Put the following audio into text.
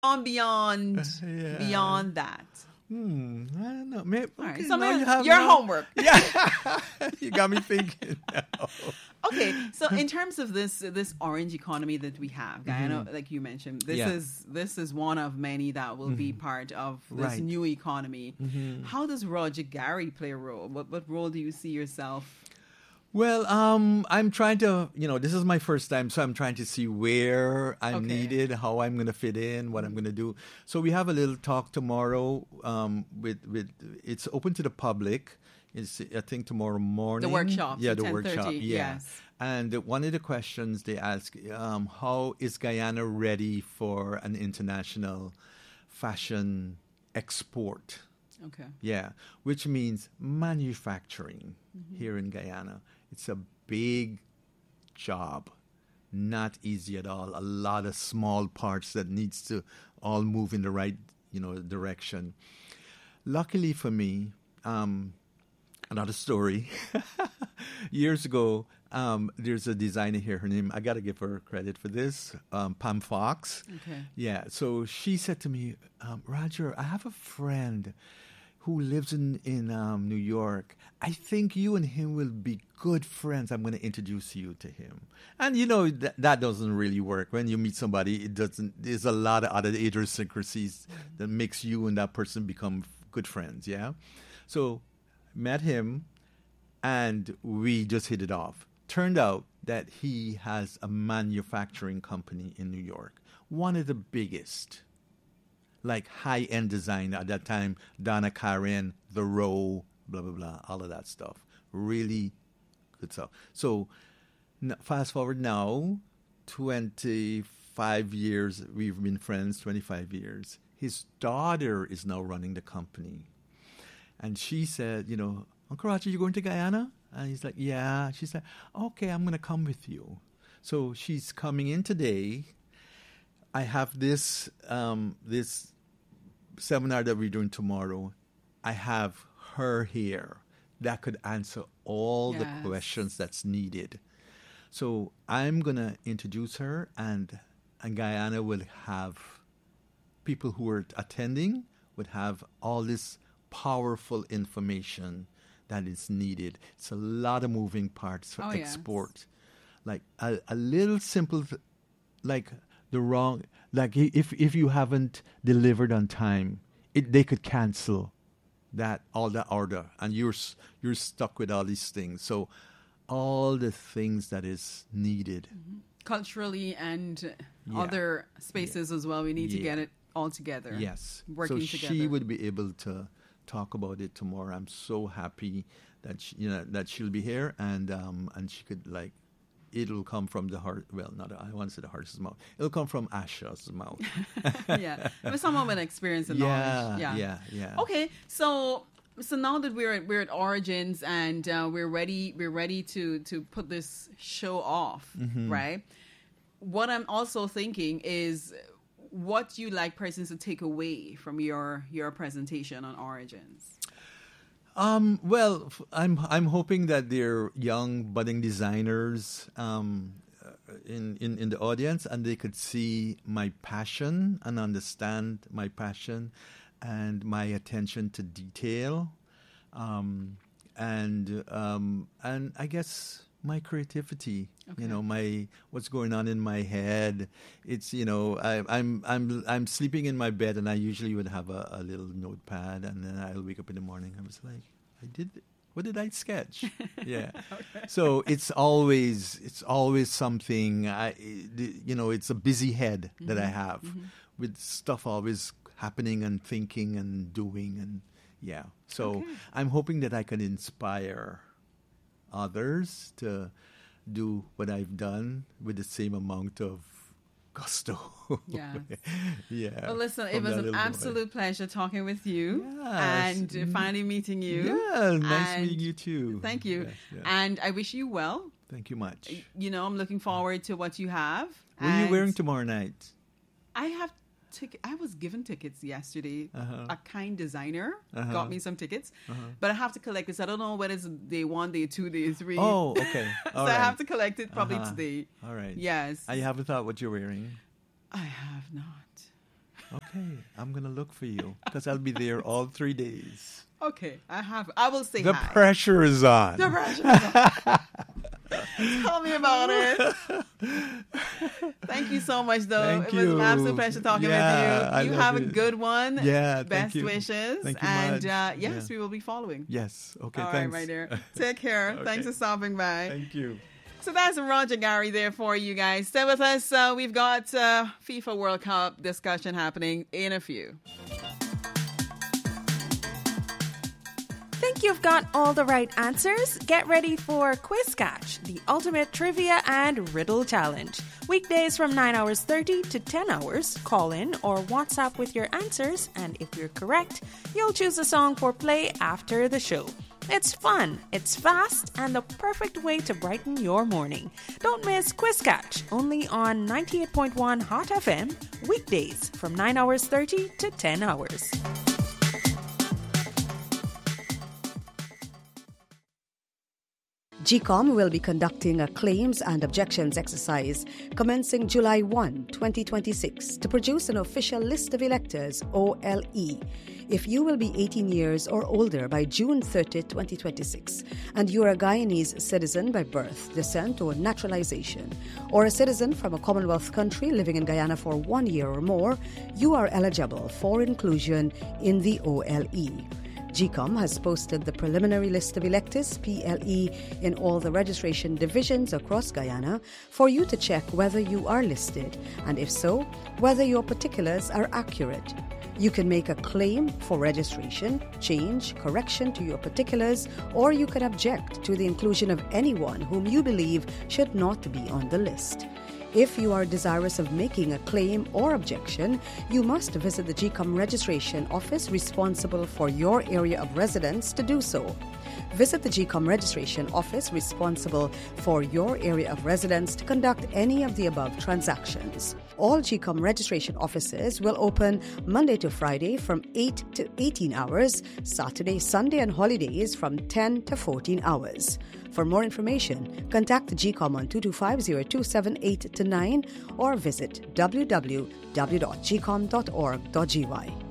on beyond Yeah. beyond that. I don't know. Maybe, All right, okay, so now you have your now- homework. Yeah, you got me thinking now. Okay, so in terms of this orange economy that we have, Guyana, like you mentioned, Yeah. this is one of many that will be part of this Right. new economy. How does Roger Gary play a role? What role do you see yourself? Well, I'm trying to, this is my first time, so I'm trying to see where I'm Okay. needed, how I'm going to fit in, what I'm going to do. So we have a little talk tomorrow. With it's open to the public. It's I think tomorrow morning. The workshop, Yeah, the 10:30, workshop. Yeah. yes. And one of the questions they ask, how is Guyana ready for an international fashion export? Okay. Yeah, which means manufacturing here in Guyana. It's a big job, not easy at all. A lot of small parts that needs to all move in the right, direction. Luckily for me, another story. Years ago, there's a designer here. Her name, I got to give her credit for this, Pam Fox. Okay. Yeah, so she said to me, Roger, I have a friend who lives in New York. I think you and him will be good friends. I'm going to introduce you to him. And that doesn't really work. When you meet somebody, it doesn't. There's a lot of other idiosyncrasies that makes you and that person become good friends. Yeah, so met him, and we just hit it off. Turned out that he has a manufacturing company in New York, one of the biggest. Like high-end design at that time, Donna Karan, The Row, blah, blah, blah, all of that stuff. Really good stuff. So fast forward now, 25 years, we've been friends, 25 years. His daughter is now running the company. And she said, Uncle Roger, you going to Guyana? And he's like, yeah. She said, okay, I'm going to come with you. So she's coming in today. I have this this seminar that we're doing tomorrow. I have her here that could answer all the Yes. questions that's needed. So I'm gonna introduce her, and Guyana will have people who are attending would have all this powerful information that is needed. It's a lot of moving parts for Oh, yes. export. Like a little simple, like the wrong, like if you haven't delivered on time, they could cancel all the order, and you're stuck with all these things. So all the things that is needed. Culturally and Yeah. other spaces as well. We need to Yeah. get it all together. Yes. Working so she together. would be able to talk about it tomorrow. I'm so happy that that she'll be here, and she could, like, it'll come from the heart. Well, not I want to say the horse's mouth. It'll come from Asha's mouth. Yeah. With someone with experience and knowledge. Yeah. Okay, so now that we're at Origins and we're ready to put this show off, Mm-hmm. right? What I'm also thinking is, what you like persons to take away from your presentation on Origins? Well, I'm hoping that they're young budding designers in the audience, and they could see my passion and understand my passion and my attention to detail, and I guess my creativity. Okay. My what's going on in my head. It's I'm sleeping in my bed, and I usually would have a little notepad, and then I'll wake up in the morning. I was like, what did I sketch? Yeah. Okay. So it's always something. It's a busy head that I have with stuff always happening and thinking and doing, and yeah. So Okay. I'm hoping that I can inspire others to do what I've done with the same amount of gusto. Yes. Yeah. Well, listen, it from was that an little boy. absolute pleasure talking with you Yes. and finally meeting you. Yeah, nice And meeting you too. Thank you. Yes, yeah. And I wish you well. Thank you much. I'm looking forward to what you have. What are you And wearing tomorrow night? I have I was given tickets yesterday. Uh-huh. A kind designer Uh-huh. got me some tickets, but I have to collect this. I don't know whether it's day 1, day 2, day 3. Oh, okay. So All I right. have to collect it probably Uh-huh. today. All right. Yes. I haven't thought what you're wearing. I have not. Okay, I'm going to look for you because I'll be there all 3 days. Okay, I will say The hi. pressure is on. The pressure is on. Tell me about it. Thank you so much, though. Thank It was an you. absolute pleasure talking with I you. You love have a it. good one. Yeah, thank Best you. wishes. Thank you and much. yes, we will be following. Yes. Okay, All thanks. right, my dear. Take care. Okay. Thanks for stopping by. Thank you. So that's Roger Gary there for you guys. Stay with us. We've got FIFA World Cup discussion happening in a few. Think you've got all the right answers? Get ready for Quiz Catch, the ultimate trivia and riddle challenge. Weekdays from 9 hours 30 to 10 hours. Call in or WhatsApp with your answers, and if you're correct, you'll choose a song for play after the show. It's fun, it's fast, and the perfect way to brighten your morning. Don't miss Quiz Catch, only on 98.1 Hot FM, weekdays from 9 hours 30 to 10 hours. GCOM will be conducting a claims and objections exercise commencing July 1, 2026 to produce an official list of electors, OLE. If you will be 18 years or older by June 30, 2026, and you are a Guyanese citizen by birth, descent, or naturalization, or a citizen from a Commonwealth country living in Guyana for 1 year or more, you are eligible for inclusion in the OLE. GCOM has posted the preliminary list of electors, PLE, in all the registration divisions across Guyana for you to check whether you are listed, and if so, whether your particulars are accurate. You can make a claim for registration, change, correction to your particulars, or you can object to the inclusion of anyone whom you believe should not be on the list. If you are desirous of making a claim or objection, you must visit the GCOM registration office responsible for your area of residence to do so. Visit the GCOM registration office responsible for your area of residence to conduct any of the above transactions. All GCOM registration offices will open Monday to Friday from 8 to 18 hours, Saturday, Sunday and holidays from 10 to 14 hours. For more information, contact the GCOM on 225-0278-9 or visit www.gcom.org.gy.